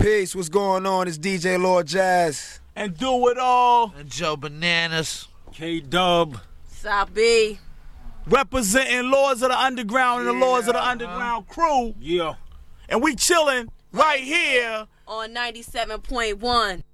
Peace, what's going on? It's DJ Lord Jazz. And Do It All. And Joe Bananas. K-Dub. Sabi. Representing Lords of the Underground and the Lords of the Underground crew. Yeah. And we chilling right here on 97.1.